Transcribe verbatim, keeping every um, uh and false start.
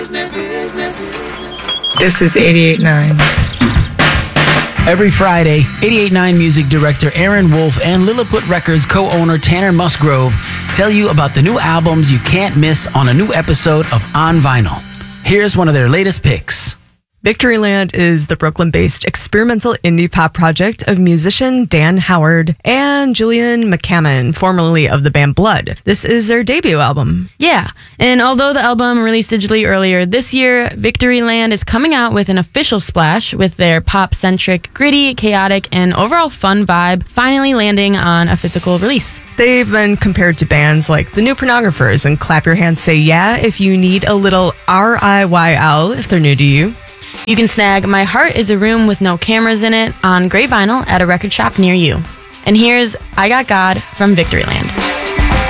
This is eighty-eight point nine. Every Friday, eighty-eight point nine music director Aaron Wolf and Lilliput Records co-owner Tanner Musgrove tell you about the new albums you can't miss on a new episode of On Vinyl. Here's one of their latest picks. Victoryland is the Brooklyn-based experimental indie pop project of musician Dan Howard and Julian McCammon, formerly of the band Blood. This is their debut album. Yeah, and although the album released digitally earlier this year, Victoryland is coming out with an official splash with their pop-centric, gritty, chaotic, and overall fun vibe finally landing on a physical release. They've been compared to bands like The New Pornographers and Clap Your Hands Say Yeah if you need a little R I Y L if they're new to you. You can snag My Heart is a Room with No Cameras in It on gray vinyl at a record shop near you. And here's I Got God from Victoryland.